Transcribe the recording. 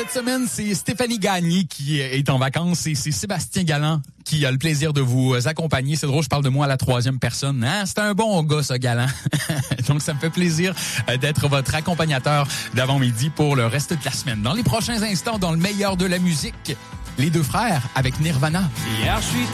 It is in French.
Cette semaine, c'est Stéphanie Gagné qui est en vacances et c'est Sébastien Galland qui a le plaisir de vous accompagner. C'est drôle, je parle de moi à la troisième personne. Hein? C'est un bon gars, ce Galland. Donc, ça me fait plaisir d'être votre accompagnateur d'avant-midi pour le reste de la semaine. Dans les prochains instants, dans le meilleur de la musique, les deux frères avec Nirvana. Hier, je suis